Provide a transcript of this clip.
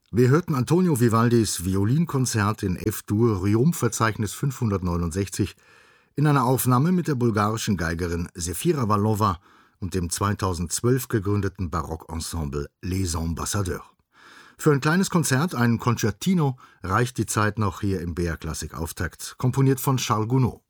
Wir hörten Antonio Vivaldis Violinkonzert in F-Dur, Ryum-Verzeichnis 569, in einer Aufnahme mit der bulgarischen Geigerin Sefira Vallova und dem 2012 gegründeten Barockensemble Les Ambassadeurs. Für ein kleines Konzert, ein Concertino, reicht die Zeit noch hier im BR Klassik Auftakt, komponiert von Charles Gounod.